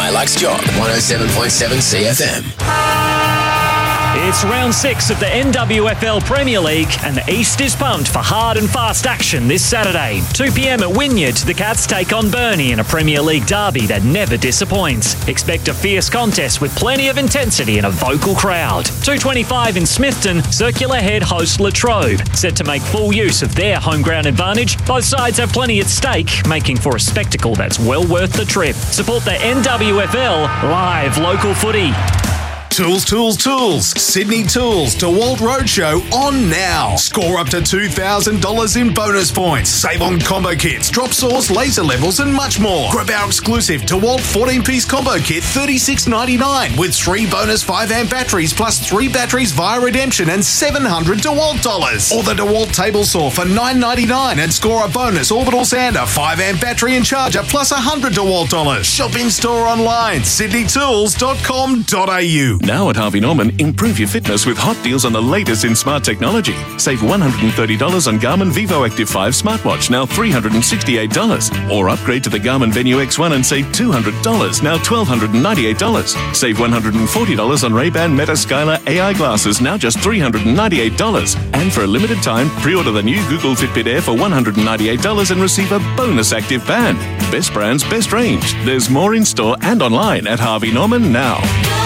Hilux Job, 107.7 CFM. It's round 6 of the NWFL Premier League and the East is pumped for hard and fast action this Saturday. 2 p.m. at Wynyard, the Cats take on Burnie in a Premier League derby that never disappoints. Expect a fierce contest with plenty of intensity and a vocal crowd. 2:25 in Smithton, Circular Head host Latrobe. Set to make full use of their home ground advantage, both sides have plenty at stake, making for a spectacle that's well worth the trip. Support the NWFL, live local footy. Tools, Tools, Tools. Sydney Tools DeWalt Roadshow on now. Score up to $2,000 in bonus points. Save on combo kits, drop saws, laser levels and much more. Grab our exclusive DeWalt 14-piece combo kit, $36.99 with 3 bonus 5-amp batteries plus 3 batteries via redemption and $700 DeWalt dollars. Or the DeWalt table saw for $9.99 and score a bonus orbital sander, 5-amp battery and charger plus $100 DeWalt dollars. Shop in store online, sydneytools.com.au. Now at Harvey Norman, improve your fitness with hot deals on the latest in smart technology. Save $130 on Garmin Vivo Active 5 smartwatch, now $368. Or upgrade to the Garmin Venue X1 and save $200, now $1,298. Save $140 on Ray-Ban Meta Skylar AI glasses, now just $398. And for a limited time, pre-order the new Google Fitbit Air for $198 and receive a bonus active band. Best brands, best range. There's more in store and online at Harvey Norman now.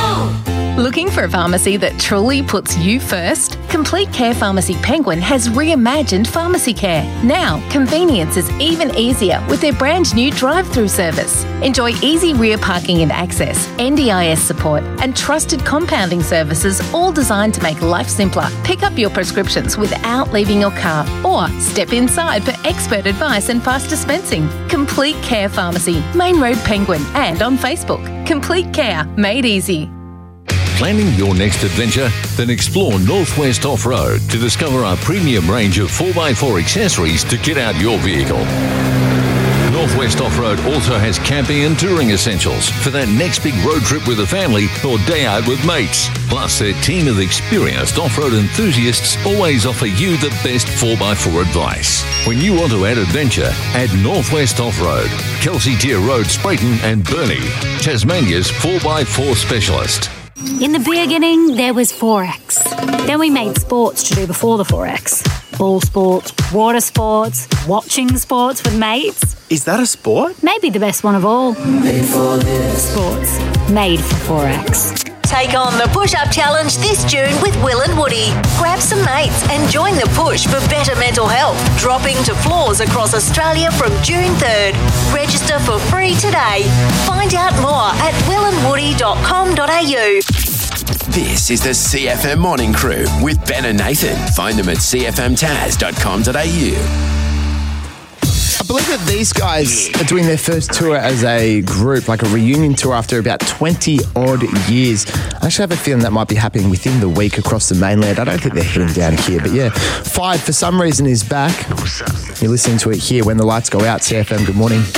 Looking for a pharmacy that truly puts you first? Complete Care Pharmacy Penguin has reimagined pharmacy care. Now, convenience is even easier with their brand new drive-through service. Enjoy easy rear parking and access, NDIS support, and trusted compounding services, all designed to make life simpler. Pick up your prescriptions without leaving your car, or step inside for expert advice and fast dispensing. Complete Care Pharmacy, Main Road Penguin, and on Facebook. Complete Care, made easy. Planning your next adventure? Then explore Northwest Off-Road to discover our premium range of 4x4 accessories to kit out your vehicle. Northwest Off-Road also has camping and touring essentials for that next big road trip with the family or day out with mates. Plus, their team of experienced off-road enthusiasts always offer you the best 4x4 advice. When you want to add adventure, add Northwest Off-Road, Kelsey Tier Road, Sprayton and Burnie, Tasmania's 4x4 specialist. In the beginning, there was Forex. Then we made sports to do before the Forex. Ball sports, water sports, watching sports with mates. Is that a sport? Maybe the best one of all. Made for this. Sports. Made for Forex. Take on the Push-Up Challenge this June with Will and Woody. Grab some mates and join the push for better mental health. Dropping to floors across Australia from June 3rd. Register for free today. Find out more at willandwoody.com.au. This is the CFM Morning Crew with Ben and Nathan. Find them at cfmtaz.com.au. I believe that these guys are doing their first tour as a group, like a reunion tour after about 20 odd years. I actually have a feeling that might be happening within the week across the mainland. I don't think they're heading down here, but yeah. Five, for some reason, is back. You're listening to it here when the lights go out. CFM, good morning.